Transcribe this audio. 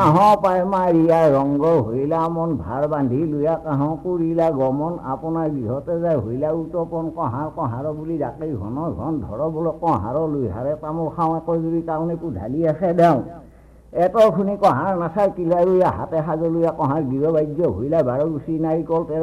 কাঁহ পাই মাৰিয়া ৰংগ হইলা মন ভাৰ বান্ধি লুয়া কাঁহ কৰিলা গমন আপোনাৰ গৃহতে যায় হইলা উতপন কঁহাৰ বুলি ডাকেই ঘন ঘন ধৰ বোলো কঁহাৰ লুইহাৰে তামোল খাওঁ একো জুৰি কাৰণে ঢালি আছে দেওঁ এটো শুনি কঁহাৰ নাচাই কিলাৰুয়া হাতে সাজলুয়া কঁহাৰ গৃহবাজ্য হইলা বাৰ গুচি নাৰিকল